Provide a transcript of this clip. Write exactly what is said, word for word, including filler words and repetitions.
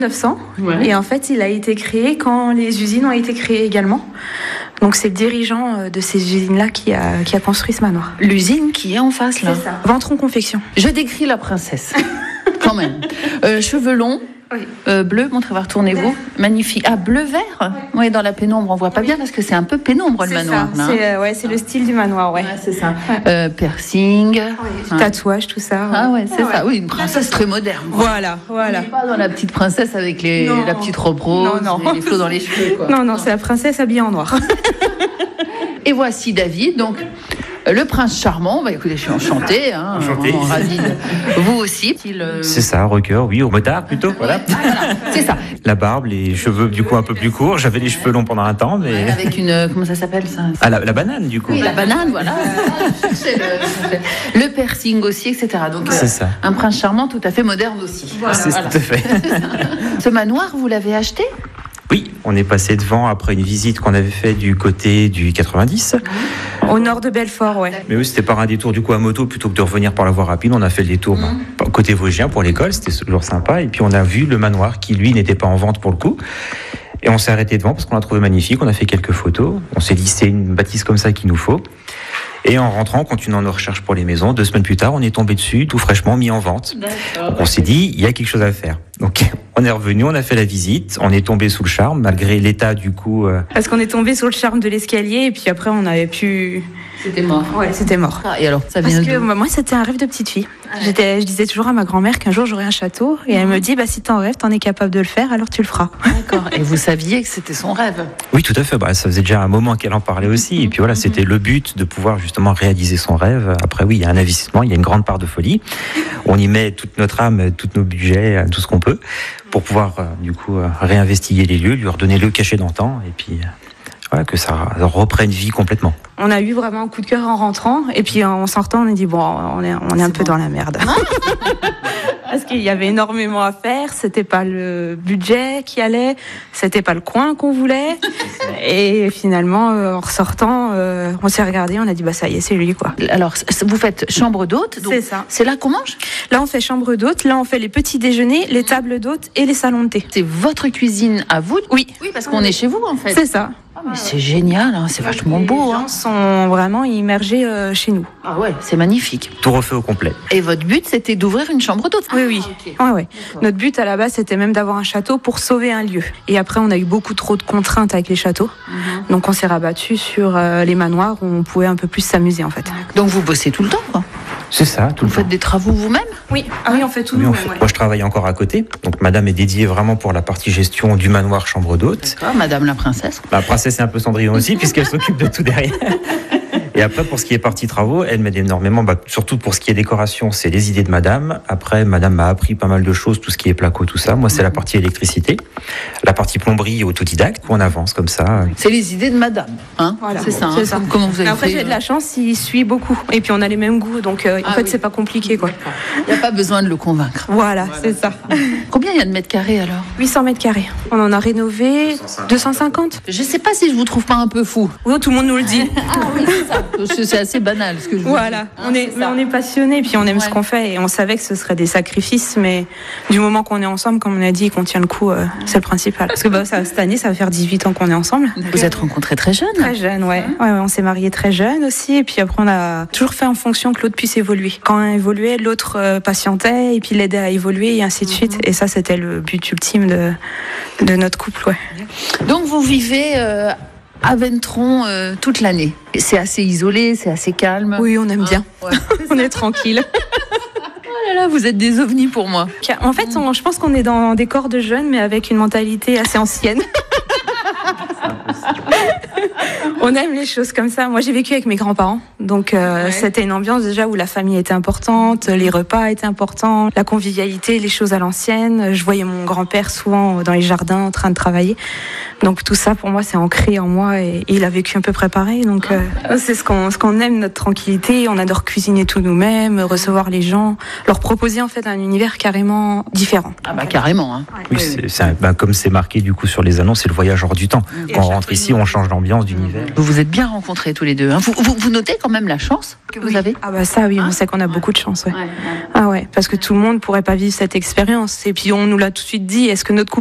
neuf cents. Ouais. Et en fait, il a été créé quand les usines ont été créées également. Donc c'est le dirigeant de ces usines-là qui a, qui a construit ce manoir. L'usine qui est en face, là. C'est ça. Ventron Confection. Je décris la princesse, quand même. Euh, cheveux longs, Oui. euh, bleu, montrez voir, tournez-vous. Magnifique. Ah, bleu-vert. Oui, dans la pénombre, on voit pas bien parce que c'est un peu pénombre, le C'est manoir. ça. Là. C'est, euh, ouais, c'est le style du manoir, ouais. Ouais, c'est ça. Euh, piercing. Oui, Ouais. tatouage, tout ça. Ah ouais, c'est Ah ça. Oui, une princesse très moderne. Voilà, voilà. On n'est pas dans la petite princesse avec les, Non. la petite robe rose, Non, non. et les flots dans les cheveux. Quoi. Non, non, c'est la princesse habillée en noir. Et voici David, donc euh, le prince charmant. Bah écoutez, je suis enchantée. Hein, Enchanté. vraiment ravie de- Vous aussi. Il, euh, C'est ça, rocker, oui, au motard plutôt, voilà. C'est ça. La barbe, les cheveux du coup un peu plus courts. J'avais les cheveux longs pendant un temps, mais... Avec une. euh, Comment ça s'appelle ça Ah, la, la banane du coup. Oui, la banane, voilà. C'est le, le piercing aussi, et cetera. Donc, C'est ça. un prince charmant tout à fait moderne aussi. Voilà, C'est voilà. tout à fait. Ce manoir, vous l'avez acheté? Oui, on est passé devant après une visite qu'on avait fait du côté du quatre-vingt-dix. Au nord de Belfort, ouais. Mais oui, c'était par un détour du coup à moto plutôt que de revenir par la voie rapide. On a fait le détour bah, côté Vosgien pour l'école, c'était toujours sympa. Et puis on a vu le manoir qui lui n'était pas en vente pour le coup. Et on s'est arrêté devant parce qu'on l'a trouvé magnifique. On a fait quelques photos. On s'est dit c'est une bâtisse comme ça qu'il nous faut. Et en rentrant, continuant nos recherches pour les maisons, deux semaines plus tard, on est tombé dessus, tout fraîchement mis en vente. Donc on s'est dit, il y a quelque chose à faire. Donc on est revenu, on a fait la visite, on est tombé sous le charme, malgré l'état du coup. Euh... Parce qu'on est tombé sur le charme de l'escalier et puis après on avait pu... C'était mort. Ouais, c'était mort. Ah, et alors, ça Parce vient que d'où? moi, c'était un rêve de petite fille. J'étais, je disais toujours à ma grand-mère qu'un jour j'aurais un château et elle me dit, bah, si t'en rêves, t'en es capable de le faire, alors tu le feras. D'accord. Et vous saviez que c'était son rêve? Oui, tout à fait. Bah, ça faisait déjà un moment qu'elle en parlait aussi. Et puis voilà, c'était le but de pouvoir justement réaliser son rêve. Après, oui, il y a un investissement, il y a une grande part de folie. On y met toute notre âme, tous nos budgets, tout ce qu'on peut, pour pouvoir euh, du coup euh, réinvestiguer les lieux, lui redonner le cachet d'antan, et puis euh, voilà, que ça reprenne vie complètement. On a eu vraiment un coup de cœur en rentrant et puis en sortant, on a dit, bon, on est, on est un peu dans la merde. Parce qu'il y avait énormément à faire, c'était pas le budget qui allait, c'était pas le coin qu'on voulait. Et finalement, euh, en ressortant, euh, on s'est regardé, on a dit, bah ça y est, c'est lui, quoi. Alors, vous faites chambre d'hôte. donc C'est ça. C'est là qu'on mange? Là, on fait chambre d'hôte, là, on fait les petits déjeuners, les tables d'hôte et les salons de thé. C'est votre cuisine à vous? Oui. Oui, parce qu'on est chez vous, en fait. C'est ça. Ah, mais c'est génial, hein, c'est vachement beau. Les Hein. gens sont vraiment immergés euh, chez nous. Ah ouais, c'est magnifique. Tout refait au complet. Et votre but, c'était d'ouvrir une chambre d'hôte? Oui, oui. Ah, Ouais, ouais. Notre but à la base, c'était même d'avoir un château pour sauver un lieu. Et après, on a eu beaucoup trop de contraintes avec les châteaux. Mm-hmm. Donc, on s'est rabattu sur euh, les manoirs où on pouvait un peu plus s'amuser, en fait. Donc vous bossez tout le temps, quoi. C'est ça, tout Vous le faites temps. des travaux vous-même? Oui, ah oui, on fait tout Oui, on nous-mêmes. fait- ouais. Moi, je travaille encore à côté. Donc, madame est dédiée vraiment pour la partie gestion du manoir chambre d'hôte. D'accord, Madame la princesse. La princesse est un peu Cendrillon aussi, puisqu'elle s'occupe de tout derrière. Et après, pour ce qui est partie travaux, elle m'aide énormément, bah, surtout pour ce qui est décoration, c'est les idées de madame. Après, madame m'a appris pas mal de choses, tout ce qui est placo, tout ça. Moi, c'est la partie électricité. La partie plomberie autodidacte, on avance comme ça. C'est les idées de Madame, hein? Voilà. C'est ça. C'est hein. ça. Comment vous avez Après, fait j'ai de la chance, il suit beaucoup. Et puis, on a les mêmes goûts. Donc, euh, en Ah fait, oui. c'est pas compliqué, quoi. Il n'y a pas besoin de le convaincre. Voilà, c'est ça. Combien il y a de mètres carrés alors? huit cents mètres carrés. On en a rénové deux cent cinquante. Je sais pas si je vous trouve pas un peu fou. Oui, tout le monde nous le dit. Ah oui, c'est ça. Parce que c'est assez banal ce que je vous Voilà, dis. Hein, on est, c'est mais ça. on est passionné, puis on aime Ouais. ce qu'on fait et on savait que ce serait des sacrifices, mais du moment qu'on est ensemble, comme on a dit, et qu'on tient le coup, euh, c'est le principal. Parce que bah, ça, cette année, ça va faire dix-huit ans qu'on est ensemble. Vous êtes rencontrés très jeune. Très jeune, ouais. ouais, ouais on s'est mariés très jeune aussi, et puis après on a toujours fait en fonction que l'autre puisse évoluer. Quand un évoluait, l'autre euh, patientait, et puis l'aidait à évoluer, et ainsi de suite. Et ça, c'était le but ultime de, de notre couple, ouais. Donc vous vivez euh, à Ventron euh, toute l'année. C'est assez isolé, c'est assez calme. Oui, on aime bien. Ouais. On est tranquille. Oh là là, vous êtes des ovnis pour moi. En fait, on- je pense qu'on est dans des corps de jeunes, mais avec une mentalité assez ancienne. On aime les choses comme ça. Moi, j'ai vécu avec mes grands-parents, donc euh, Ouais. c'était une ambiance déjà où la famille était importante, les repas étaient importants, la convivialité, les choses à l'ancienne. Je voyais mon grand-père souvent dans les jardins en train de travailler. Donc tout ça, pour moi, c'est ancré en moi et, et il a vécu un peu préparé. Donc euh, c'est ce qu'on ce qu'on aime, notre tranquillité. On adore cuisiner tout nous-mêmes, recevoir les gens, leur proposer en fait un univers carrément différent. Ah bah carrément. Hein. Oui, c'est, c'est un- bah, comme c'est marqué du coup sur les annonces, c'est le voyage hors du temps. Quand on rentre ici, on change d'ambiance, d'univers. Vous vous êtes bien rencontrés tous les deux. Hein. Vous, vous, vous notez quand même la chance que vous oui. avez. Ah bah ça oui, Hein on sait qu'on a beaucoup de chance. Ouais. Ouais, ouais. Ah ouais, parce que tout le monde pourrait pas vivre cette expérience. Et puis on nous l'a tout de suite dit. Est-ce que notre couple